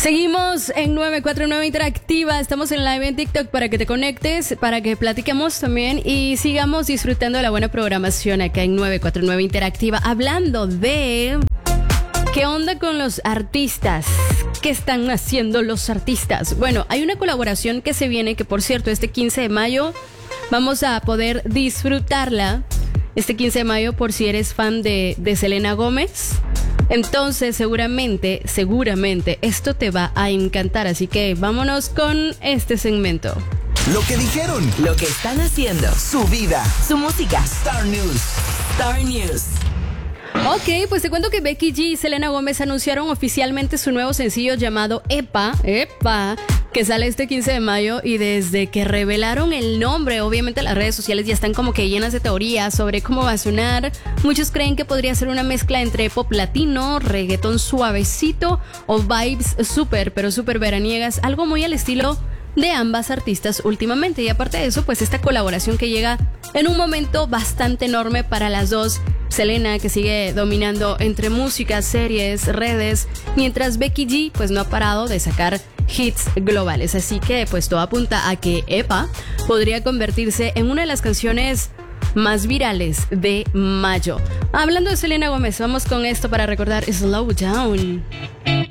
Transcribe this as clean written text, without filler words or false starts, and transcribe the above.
Seguimos en 949 Interactiva, estamos en live en TikTok para que te conectes, para que platiquemos también y sigamos disfrutando de la buena programación acá en 949 Interactiva. Hablando de ¿qué onda con los artistas? ¿Qué están haciendo los artistas? Bueno, hay una colaboración que se viene, que por cierto, este 15 de mayo vamos a poder disfrutarla. Este 15 de mayo, por si eres fan de Selena Gómez. Entonces, seguramente, esto te va a encantar. Así que vámonos con este segmento. Lo que dijeron, lo que están haciendo, su vida, su música. Star News. Star News. Ok, pues te cuento que Becky G y Selena Gómez anunciaron oficialmente su nuevo sencillo llamado Epa, que sale este 15 de mayo, y desde que revelaron el nombre, obviamente las redes sociales ya están como que llenas de teorías sobre cómo va a sonar. Muchos creen que podría ser una mezcla entre pop latino, reggaetón suavecito o vibes súper veraniegas, algo muy al estilo de ambas artistas últimamente. Y aparte de eso, pues esta colaboración que llega en un momento bastante enorme para las dos. Selena, que sigue dominando entre música, series, redes, mientras Becky G pues no ha parado de sacar hits globales. Así que pues todo apunta a que Epa podría convertirse en una de las canciones más virales de mayo. Hablando de Selena Gómez, vamos con esto para recordar Slow Down.